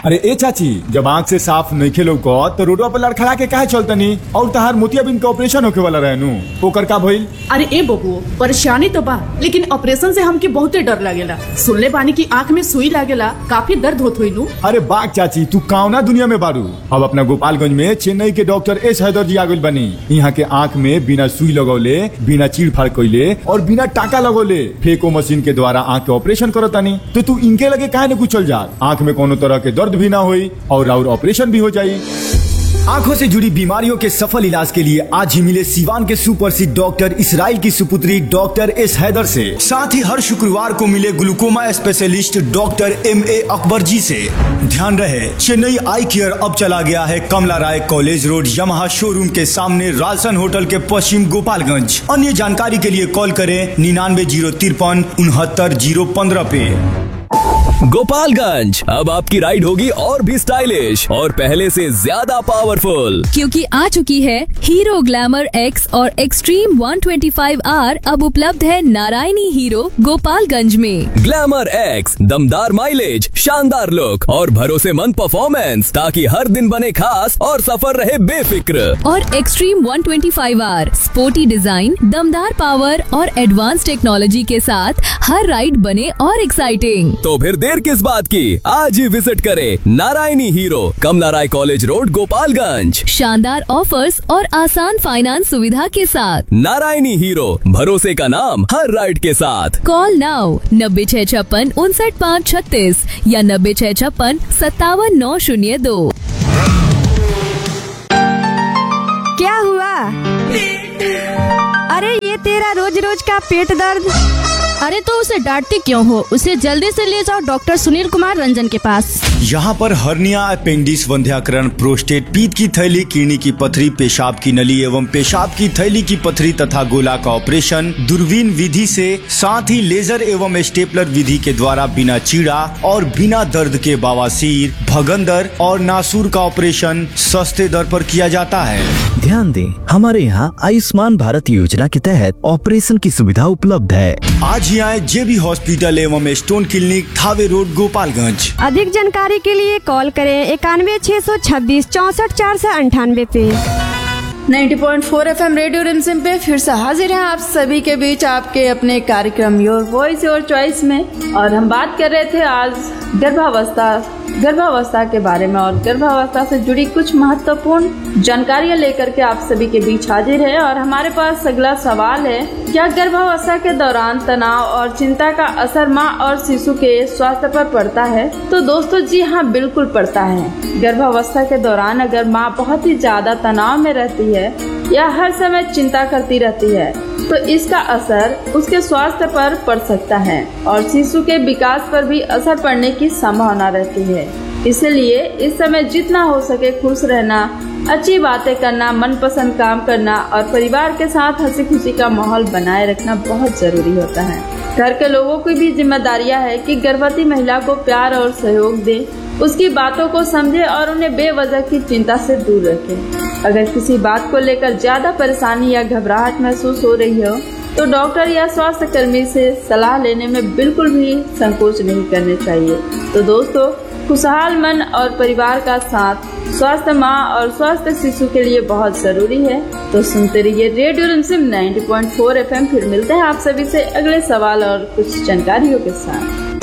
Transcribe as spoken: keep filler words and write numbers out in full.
अरे ए चाची, जब आँख से साफ नहीं खेलो को तो रोडवा पर लड़खड़ा के काहे चलतनी? और तहार मोतियाबिंद के ऑपरेशन होके वाला रहनु, ओकर का भइल? अरे ए बबुओ, परेशानी तो बा, लेकिन ऑपरेशन से हमके बहुते डर लागेला। सुनले बानी की आँख में सुई लागेला, काफी दर्द होत होई नु। अरे बाग चाची, तू कौना दुनिया में बारू? अब अपना गोपालगंज में चेन्नई के डॉक्टर एस हैदर जी आगुल बनी। यहाँ के आँख में बिना सुई लगौले, बिना चीड़ फाड़ कइले और बिना टाका लगौले फेको मशीन के द्वारा आँख के ऑपरेशन करतानी। तो तू इनके लगे काहे न कुचल जा? आँख में कोनो तरह के दर्द भी ना होई और और ऑपरेशन भी हो जाई। आंखों से जुड़ी बीमारियों के सफल इलाज के लिए आज ही मिले सीवान के सुप्रसिद्ध डॉक्टर इसराइल की सुपुत्री डॉक्टर एस हैदर से। साथ ही हर शुक्रवार को मिले glaucoma specialist doctor M A Akbar जी से। ध्यान रहे, चेन्नई आई केयर अब चला गया है कमला राय कॉलेज रोड यमहा शोरूम के सामने रालसन होटल के पश्चिम गोपालगंज। अन्य जानकारी के लिए कॉल करें निन्यानवे जीरो तिरपन उनहत्तर जीरो पंद्रह पे। गोपालगंज अब आपकी राइड होगी और भी स्टाइलिश और पहले से ज्यादा पावरफुल, क्योंकि आ चुकी है हीरो ग्लैमर एक्स और एक्सट्रीम एक सौ पच्चीस आर अब उपलब्ध है नारायणी हीरो गोपालगंज में। ग्लैमर एक्स, दमदार माइलेज, शानदार लुक और भरोसेमंद परफॉर्मेंस, ताकि हर दिन बने खास और सफर रहे बेफिक्र। और एक्सट्रीम एक सौ पच्चीस आर स्पोर्टी डिजाइन, दमदार पावर और एडवांस टेक्नोलॉजी के साथ हर राइड बने और एक्साइटिंग। तो फिर देर किस बात की, आज ही विजिट करें नारायणी हीरो, कमला राय कॉलेज रोड, गोपालगंज। शानदार ऑफर्स और आसान फाइनेंस सुविधा के साथ नारायणी हीरो, भरोसे का नाम हर राइड के साथ। कॉल नाउ नब्बे छह छप्पन उनसठ पाँच छत्तीस या नब्बे छह छप्पन सत्तावन नौ शून्य दो। क्या हुआ? अरे ये तेरा रोज रोज का पेट दर्द। अरे तो उसे डांटती क्यों हो? उसे जल्दी से ले जाओ डॉक्टर सुनील कुमार रंजन के पास। यहाँ पर हर्निया, अपेंडिक्स, वंध्याकरण, प्रोस्टेट, पीत की थैली, किडनी की पथरी, पेशाब की नली एवं पेशाब की थैली की पथरी तथा गोला का ऑपरेशन दूरबीन विधि से, साथ ही लेजर एवं स्टेपलर विधि के द्वारा बिना चीड़ा और बिना दर्द के बवासीर, भगंदर और नासूर का ऑपरेशन सस्ते दर पर किया जाता है। ध्यान दें, हमारे यहाँ आयुष्मान भारत योजना के तहत ऑपरेशन की सुविधा उपलब्ध है। आज ही आए जेबी हॉस्पिटल एवं stone clinic, Thawe road, Gopalganj. अधिक जानकारी के लिए कॉल करें इक्यानवे छह सौ छब्बीस चौसठ चार सौ अंठानवे पे। नब्बे पॉइंट चार एफ एम रेडियो रिमझिम पे फिर से हाजिर हैं आप सभी के बीच आपके अपने कार्यक्रम योर वॉइस योर चॉइस में। और हम बात कर रहे थे आज गर्भावस्था गर्भावस्था के बारे में, और गर्भावस्था से जुड़ी कुछ महत्वपूर्ण जानकारियां लेकर के आप सभी के बीच हाजिर है। और हमारे पास अगला सवाल है, क्या गर्भावस्था के दौरान तनाव और चिंता का असर माँ और शिशु के स्वास्थ्य पर पड़ता है? तो दोस्तों जी हाँ, बिल्कुल पड़ता है। गर्भावस्था के दौरान अगर माँ बहुत ही ज्यादा तनाव में रहती है या हर समय चिंता करती रहती है तो इसका असर उसके स्वास्थ्य पर पड़ सकता है और शिशु के विकास पर भी असर पड़ने की संभावना रहती है। इसलिए इस समय जितना हो सके खुश रहना, अच्छी बातें करना, मनपसंद काम करना और परिवार के साथ हंसी खुशी का माहौल बनाए रखना बहुत जरूरी होता है। घर के लोगों की भी जिम्मेदारियां है कि गर्भवती महिला को प्यार और सहयोग दे, उसकी बातों को समझे और उन्हें बेवजह की चिंता से दूर रखें। अगर किसी बात को लेकर ज्यादा परेशानी या घबराहट महसूस हो रही हो तो डॉक्टर या स्वास्थ्य कर्मी से सलाह लेने में बिल्कुल भी संकोच नहीं करने चाहिए। तो दोस्तों, खुशहाल मन और परिवार का साथ स्वस्थ माँ और स्वस्थ शिशु के लिए बहुत जरूरी है। तो सुनते रहिए रेडियो रिमझिम नब्बे पॉइंट चार एफ एम। फिर मिलते हैं आप सभी से अगले सवाल और कुछ जानकारियों के साथ।